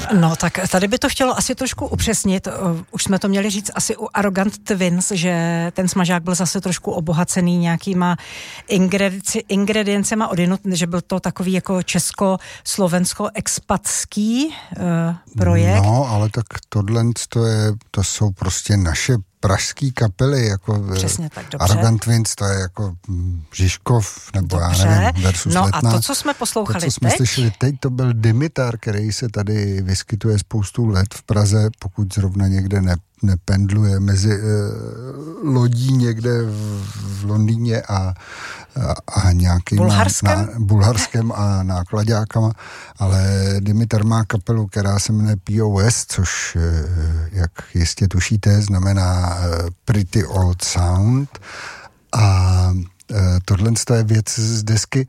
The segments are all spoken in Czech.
No tak tady by to chtělo asi trošku upřesnit. Už jsme to měli říct asi u Arrogant Twins, že ten smažák byl zase trošku obohacený nějakýma ingrediencema odinut, že byl to takový jako česko-slovensko-expatský projekt. No, ale tak to jsou prostě naše pražský kapely, jako přesně tak, dobře. Arrogant Twins, to je jako Žižkov, nebo dobře. Já nevím, versus No Letná. a to, co jsme poslouchali to, co jsme slyšeli teď, to byl Dimitar, který se tady vyskytuje spoustu let v Praze, pokud zrovna někde nependluje mezi lodí někde v Londýně a nějakým Bulharskem a nákladákama, ale Dimitar má kapelu, která se jmenuje POS, což, jak jistě tušíte, znamená Pretty Old Sound, a tohle je věc z desky,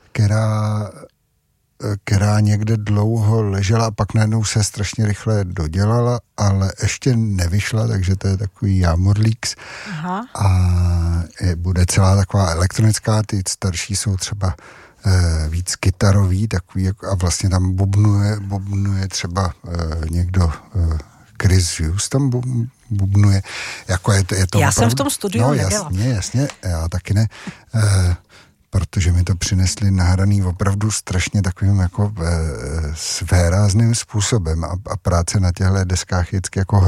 která někde dlouho ležela a pak najednou se strašně rychle dodělala, ale ještě nevyšla, takže to je takový jámorlíks. Aha. A bude celá taková elektronická, ty starší jsou třeba víc kytarový, takový, a vlastně tam bubnuje třeba někdo, Chris Hughes tam bubnuje. Jako je to já opravdu, jsem v tom studiu nebyla. Jasně, já taky ne. Protože mi to přinesli nahraný opravdu strašně takovým jako svérázným způsobem a práce na těchto deskách je vždycky jako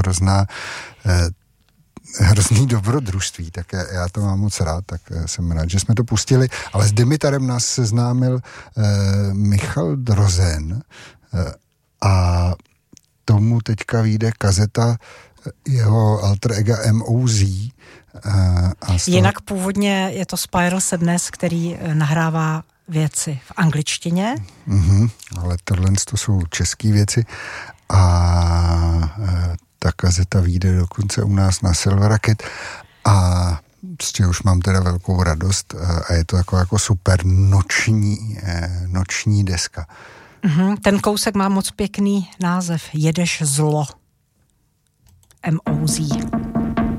hrozný dobrodružství, tak já to mám moc rád, tak jsem rád, že jsme to pustili, ale s Dimitarem nás seznámil Michal Drozen a tomu teďka vyjde kazeta jeho alter ega MOZ. Jinak původně je to Spiral Sadness, který nahrává věci v angličtině. Ale tohle to jsou české věci a ta kazeta vyjde dokonce u nás na Silver Rocket a z čeho už mám teda velkou radost a je to jako super noční deska. Ten kousek má moc pěkný název Jedeš zlo. MOZ.